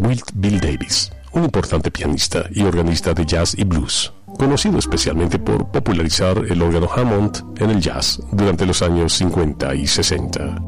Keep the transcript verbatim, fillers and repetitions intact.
Wilt Bill Davis, un importante pianista y organista de jazz y blues, conocido especialmente por popularizar el órgano Hammond en el jazz durante los años cincuenta y sesenta.